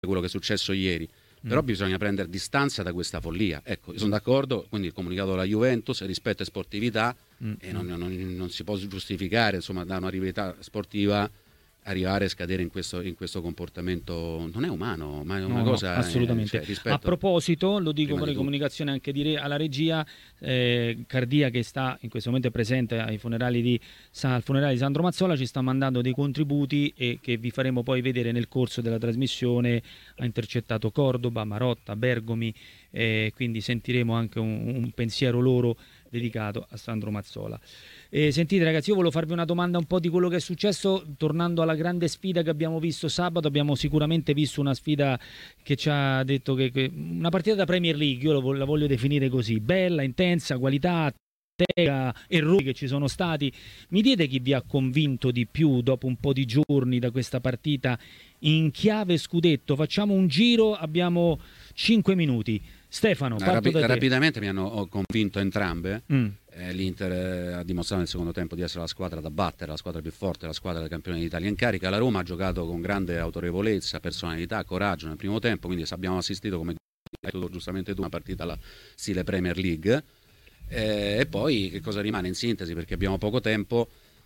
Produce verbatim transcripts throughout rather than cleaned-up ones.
quello che è successo ieri, però mm. bisogna prendere distanza da questa follia. Ecco, io sono d'accordo, quindi il comunicato della Juventus, rispetto e sportività, mm. e non, non, non si può giustificare, insomma, da una rivalità sportiva arrivare a scadere in questo, in questo comportamento. Non è umano, ma è una no, cosa no, assolutamente. Eh, cioè, rispetto... A proposito, lo dico per comunicazione anche di re, alla regia, eh, Cardia, che sta in questo momento è presente ai funerali di, al funerale di Sandro Mazzola, ci sta mandando dei contributi e che vi faremo poi vedere nel corso della trasmissione. Ha intercettato Cordoba, Marotta, Bergomi, eh, quindi sentiremo anche un, un pensiero loro dedicato a Sandro Mazzola. Eh, sentite ragazzi, io volevo farvi una domanda un po' di quello che è successo, tornando alla grande sfida che abbiamo visto sabato. Abbiamo sicuramente visto una sfida che ci ha detto che, che una partita da Premier League, io lo, la voglio definire così, bella, intensa, qualità, tecnica, errori che ci sono stati. Mi dite chi vi ha convinto di più dopo un po' di giorni da questa partita in chiave scudetto? Facciamo un giro, abbiamo cinque minuti. Stefano, parto Rapi- da te. Rapidamente mi hanno convinto entrambe. Mm. Eh, L'Inter eh, ha dimostrato nel secondo tempo di essere la squadra da battere, la squadra più forte, la squadra del campione d'Italia in carica. La Roma ha giocato con grande autorevolezza, personalità, coraggio nel primo tempo, quindi abbiamo assistito, come hai detto giustamente tu, una partita alla stile Premier League. Eh, e poi che cosa rimane in sintesi, perché abbiamo poco tempo?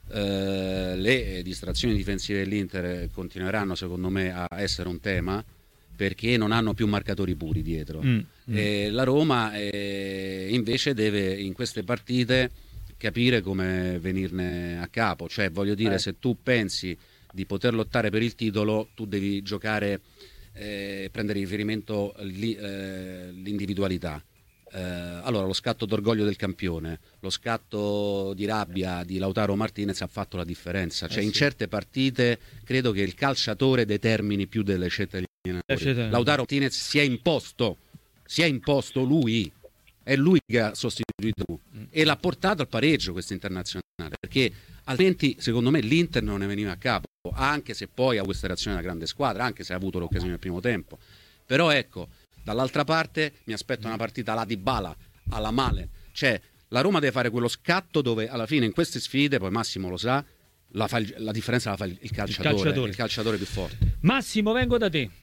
Eh, le distrazioni difensive dell'Inter continueranno secondo me a essere un tema, perché non hanno più marcatori puri dietro. Mm, mm. E la Roma eh, invece deve in queste partite capire come venirne a capo, cioè voglio dire, eh. se tu pensi di poter lottare per il titolo, tu devi giocare, eh, prendere riferimento li, eh, l'individualità. Eh, allora lo scatto d'orgoglio del campione, lo scatto di rabbia di Lautaro Martinez ha fatto la differenza, cioè eh sì. in certe partite credo che il calciatore determini più delle scelte degli allenatori. Lautaro Martinez si è imposto, si è imposto lui, è lui che ha sostituito lui, e l'ha portato al pareggio questo internazionale, perché altrimenti secondo me l'Inter non ne veniva a capo, anche se poi ha questa reazione della grande squadra, anche se ha avuto l'occasione nel primo tempo. Però ecco, dall'altra parte mi aspetto una partita alla Dybala, alla Malen, cioè la Roma deve fare quello scatto dove alla fine in queste sfide, poi Massimo lo sa, la, fa il, la differenza la fa il calciatore, il calciatore, il calciatore più forte. Massimo, vengo da te.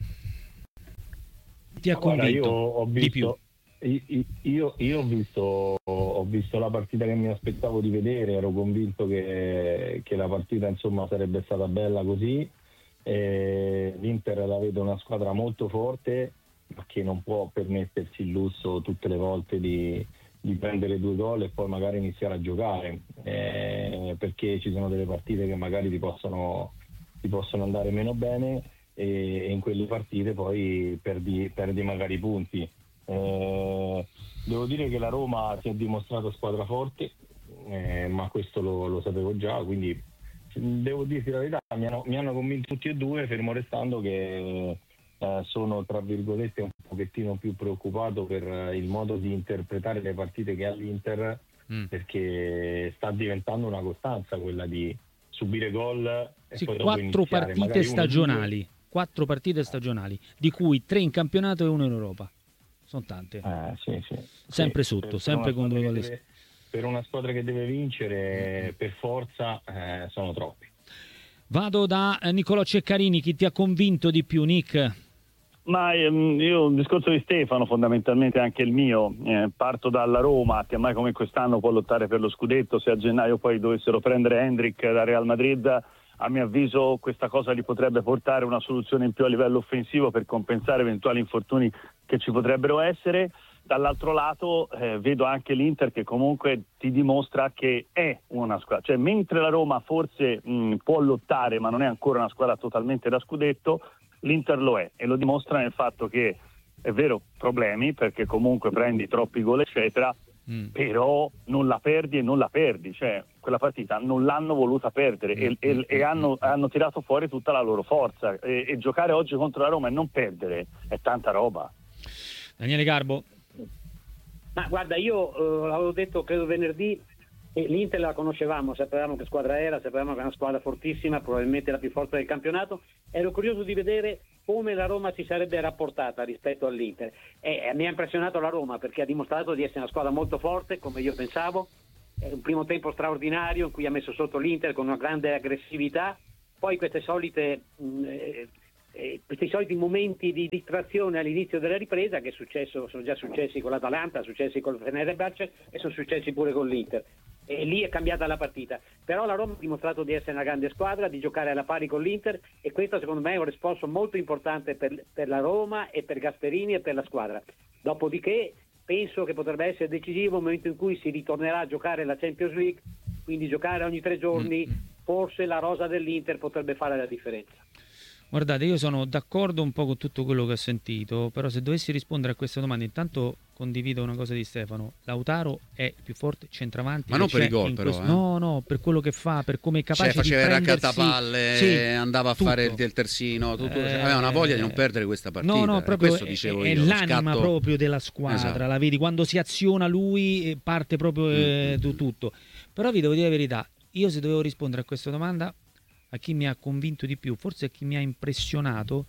Ti ha Guarda, convinto io ho visto, di più? Io, io ho visto ho visto la partita che mi aspettavo di vedere, ero convinto che, che la partita insomma sarebbe stata bella così. E l'Inter la vedo una squadra molto forte, ma che non può permettersi il lusso tutte le volte di, di prendere due gol e poi magari iniziare a giocare, eh, perché ci sono delle partite che magari ti possono, ti possono andare meno bene, e in quelle partite poi perdi, perdi magari punti. Eh, devo dire che la Roma si è dimostrata squadra forte, eh, ma questo lo, lo sapevo già, quindi devo dirti la verità, mi hanno, mi hanno convinto tutti e due, fermo restando che eh, sono tra virgolette un pochettino più preoccupato per il modo di interpretare le partite che ha l'Inter, mm. perché sta diventando una costanza quella di subire gol e sì, poi dopo quattro iniziare, partite stagionali uno, quattro partite stagionali, di cui tre in campionato e uno in Europa. Sono tante. Eh, sì, sì. Sempre sì, sotto, sempre con due gol. Deve, per una squadra che deve vincere, mm. per forza, eh, sono troppi. Vado da Nicolò Ceccarini, chi ti ha convinto di più, Nick? Ma ehm, io il discorso di Stefano, fondamentalmente anche il mio, eh, parto dalla Roma, che mai come quest'anno può lottare per lo scudetto. Se a gennaio poi dovessero prendere Hendrick da Real Madrid, a mio avviso questa cosa gli potrebbe portare una soluzione in più a livello offensivo per compensare eventuali infortuni che ci potrebbero essere. Dall'altro lato eh, vedo anche l'Inter che comunque ti dimostra che è una squadra, cioè mentre la Roma forse mh, può lottare ma non è ancora una squadra totalmente da scudetto, l'Inter lo è, e lo dimostra nel fatto che è vero, problemi perché comunque prendi troppi gol eccetera, mm. però non la perdi e non la perdi, cioè quella partita non l'hanno voluta perdere, mm. e, e, e hanno, hanno tirato fuori tutta la loro forza, e, e giocare oggi contro la Roma e non perdere è tanta roba. Daniele Garbo. Ma guarda, io eh, l'avevo detto credo venerdì, e l'Inter la conoscevamo, sapevamo che squadra era, sapevamo che era una squadra fortissima, probabilmente la più forte del campionato. Ero curioso di vedere come la Roma si sarebbe rapportata rispetto all'Inter, e mi ha impressionato la Roma perché ha dimostrato di essere una squadra molto forte, come io pensavo. È un primo tempo straordinario in cui ha messo sotto l'Inter con una grande aggressività, poi queste solite mh, eh, questi soliti momenti di distrazione all'inizio della ripresa che è successo, sono già successi con l'Atalanta, sono successi con il Fenerbahce e sono successi pure con l'Inter. E lì è cambiata la partita, però la Roma ha dimostrato di essere una grande squadra, di giocare alla pari con l'Inter, e questo secondo me è un responso molto importante per, per la Roma e per Gasperini e per la squadra. Dopodiché penso che potrebbe essere decisivo il momento in cui si ritornerà a giocare la Champions League, quindi giocare ogni tre giorni, forse la rosa dell'Inter potrebbe fare la differenza. Guardate, io sono d'accordo un po' con tutto quello che ho sentito, però se dovessi rispondere a questa domanda, intanto condivido una cosa di Stefano: Lautaro è il più forte centravanti. Ma non per i gol, però. Questo... Eh. No, no, per quello che fa, per come è capace cioè, di faceva prendersi... il raccattapalle, sì, andava a tutto. fare il, il terzino, tutto. Eh, Cioè, aveva una voglia di non perdere questa partita. No, no, proprio questo dicevo è, io, è l'anima scatto... proprio della squadra, esatto. La vedi quando si aziona lui, parte proprio eh, mm-hmm. tutto. Però vi devo dire la verità, io se dovevo rispondere a questa domanda, a chi mi ha convinto di più, forse a chi mi ha impressionato,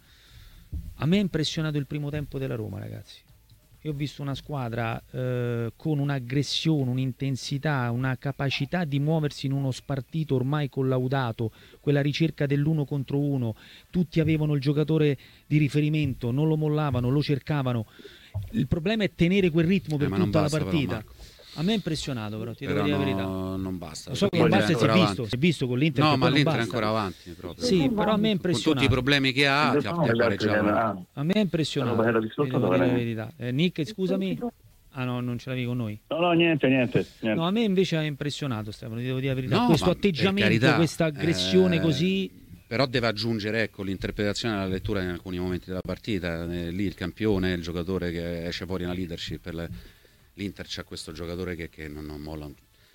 a me ha impressionato il primo tempo della Roma, ragazzi. Io ho visto una squadra eh, con un'aggressione, un'intensità, una capacità di muoversi in uno spartito ormai collaudato, quella ricerca dell'uno contro uno, tutti avevano il giocatore di riferimento, non lo mollavano, lo cercavano. Il problema è tenere quel ritmo per eh, tutta la partita. Però, a me è impressionato, però ti però devo dire no, la verità. Non basta. Lo so che non basta, si è visto, si è visto con l'Inter. No, che ma l'Inter non è ancora avanti. Proprio. Sì, però a me è impressionato. Con tutti i problemi che ha, ti ha pareggiato. A me è impressionato. Devo dire la verità. Eh, Nick, scusami. Ah no, non ce l'avevi con noi. No, no, niente, niente. niente. No, a me invece ha impressionato, Stefano, ti devo dire la verità. No, questo atteggiamento, carità, questa aggressione eh... così... Però deve aggiungere, ecco, l'interpretazione e la lettura in alcuni momenti della partita. Eh, lì il campione, il giocatore che esce fuori una leadership. Per le... L'Inter c'ha questo giocatore che, che non, non molla,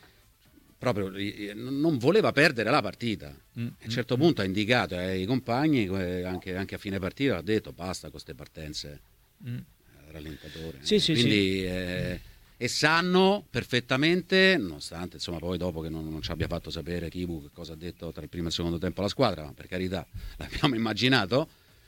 proprio non voleva perdere la partita. Mm, a un certo mm, punto mm. ha indicato ai compagni, anche, anche a fine partita, ha detto basta con queste partenze mm. rallentatore. Sì, sì, Quindi, sì. Eh, e sanno perfettamente, nonostante insomma poi dopo che non, non ci abbia fatto sapere Kibu che cosa ha detto tra il primo e il secondo tempo la squadra, ma per carità l'abbiamo immaginato,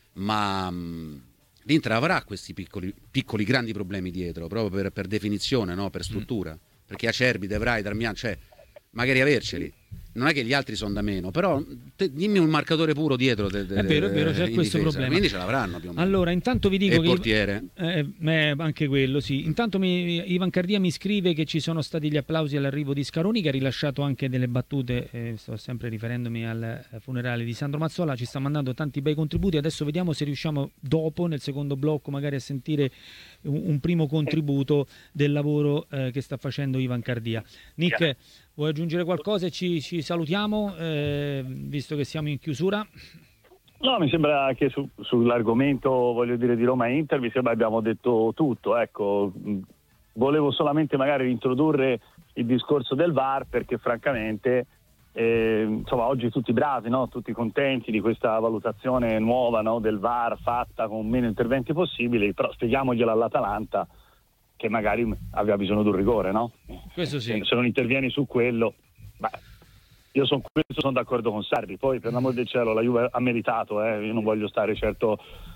ma mh, l'Inter avrà questi piccoli, piccoli grandi problemi dietro, proprio per, per definizione, no? Per struttura, mm. perché Acerbi, De Vrij, Darmian, cioè magari averceli. Non è che gli altri sono da meno, però te, dimmi un marcatore puro dietro. De, de, è vero, è vero, c'è questo difesa. problema. Quindi ce l'avranno più o meno. Allora, intanto vi dico e che... il portiere. Eh, eh, anche quello, sì. Intanto mi, Ivan Cardia mi scrive che ci sono stati gli applausi all'arrivo di Scaroni, che ha rilasciato anche delle battute, eh, sto sempre riferendomi al funerale di Sandro Mazzola, ci sta mandando tanti bei contributi. Adesso vediamo se riusciamo dopo, nel secondo blocco, magari a sentire un, un primo contributo del lavoro eh, che sta facendo Ivan Cardia. Nick... Yeah. Vuoi aggiungere qualcosa e ci, ci salutiamo, eh, visto che siamo in chiusura? No, mi sembra che su, sull'argomento, voglio dire, di Roma e Inter, mi sembra abbiamo detto tutto. Ecco, volevo solamente magari introdurre il discorso del V A R, perché francamente, eh, insomma, oggi tutti bravi, no? Tutti contenti di questa valutazione nuova, no? Del V A R fatta con meno interventi possibili, però spieghiamoglielo all'Atalanta, che magari aveva bisogno di un rigore, no? Questo sì. Se non intervieni su quello, beh, io sono questo sono d'accordo con Sarri. Poi, per l'amor del cielo, la Juve ha meritato, eh? Io non voglio stare certo.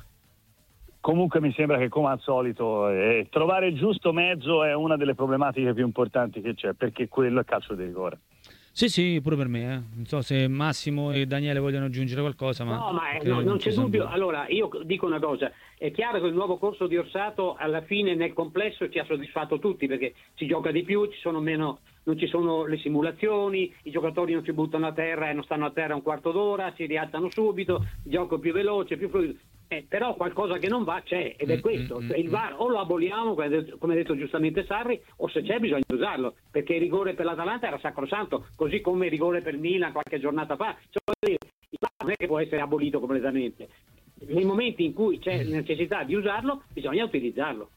Comunque mi sembra che, come al solito, eh, trovare il giusto mezzo è una delle problematiche più importanti che c'è, perché quello è calcio di rigore. Sì, sì, pure per me. Eh. Non so se Massimo e Daniele vogliono aggiungere qualcosa, ma... No, ma è, no, non c'è dubbio. Due. Allora, io dico una cosa. È chiaro che il nuovo corso di Orsato alla fine nel complesso ci ha soddisfatto tutti, perché si gioca di più, ci sono meno, non ci sono le simulazioni, i giocatori non si buttano a terra e non stanno a terra un quarto d'ora, si rialzano subito, il gioco più veloce, più fluido. Eh, però qualcosa che non va c'è, ed è questo. Cioè, il V A R o lo aboliamo, come ha detto giustamente Sarri, o se c'è bisogna usarlo, perché il rigore per l'Atalanta era sacrosanto, così come il rigore per Milan qualche giornata fa. Cioè, il V A R non è che può essere abolito completamente. Nei momenti in cui c'è necessità di usarlo, bisogna utilizzarlo.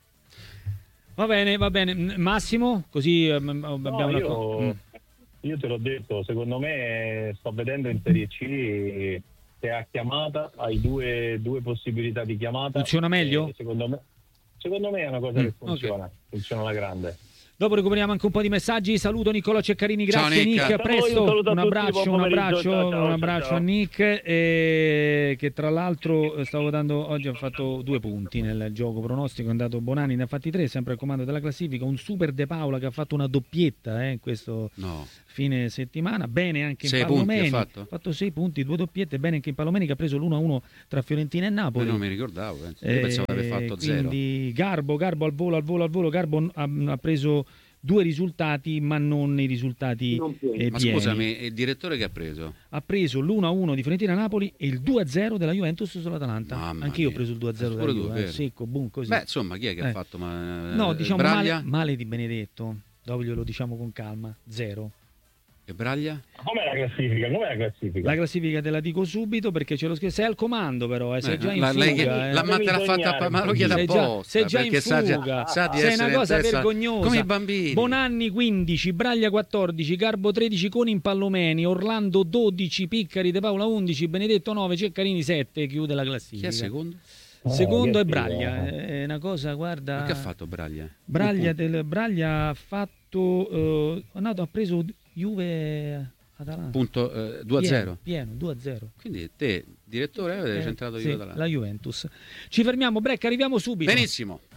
Va bene, va bene. Massimo, così abbiamo no, io, io te l'ho detto, secondo me sto vedendo in Serie C, se ha chiamata, hai due, due possibilità di chiamata. Funziona meglio? Secondo me, secondo me è una cosa mm, che funziona, okay. Funziona alla grande. Dopo recuperiamo anche un po' di messaggi. Saluto Niccolò Ceccarini, grazie Nick. Nick, a presto. Un, un abbraccio, un abbraccio, ciao, ciao, un abbraccio ciao. a Nick, eh, che tra l'altro stavo votando oggi, ha fatto due punti nel gioco pronostico, è andato Bonanni, ne ha fatti tre, sempre al comando della classifica. Un super De Paula che ha fatto una doppietta eh, in questo No. fine settimana. Bene anche in Sei Palomeni, punti ha fatto? ha fatto sei punti, due doppiette. Bene anche in Palomeni che ha preso l'uno a uno tra Fiorentina e Napoli. Eh, non mi ricordavo, penso. Io pensavo di aver fatto Eh, zero. quindi Garbo, Garbo al volo, al volo, al volo. Garbo ha, ha preso due risultati, ma non i risultati Non pieni. eh, Ma pieni. scusami, il direttore che ha preso? Ha preso l'uno a uno di Fiorentina Napoli e il due a zero della Juventus sull'Atalanta. Mamma Anche io ho mia. preso il due a zero Eh, della pure tu, Juve, eh, vero. secco, boom, così. Beh, insomma, chi è che Eh. ha fatto? Ma, no, eh, diciamo Braglia? male, male di Benedetto. Dopo glielo diciamo con calma, zero. E Braglia? Com'è la classifica? Com'è la classifica? La classifica te la dico subito perché ce l'ho scritto. Sei al comando, però, eh, sei Eh, già in la, fuga. lei che- eh. la, ma te l'ha fatta, ma lo chiede sei già, apposta, sei già in perché sa, fuga, sa di sei essere una cosa in testa- vergognosa. come i bambini. Bonanni quindici, Braglia quattordici, Garbo tredici con Impallomeni, Orlando dodici, Piccari, De Paola undici, Benedetto nove, Ceccarini sette, chiude la Chi classifica. è secondo? Secondo Eh, è che Braglia, figo. è una cosa, guarda. Ma che ha fatto Braglia? Braglia, del, Braglia ha fatto, eh, no, ha preso Juve Atalanta. Punto eh, due a zero. Pieno, pieno, due a zero. Quindi te, direttore, avete Eh, centrato sì, Juve Atalanta. la Juventus. Ci fermiamo, break, arriviamo subito. Benissimo.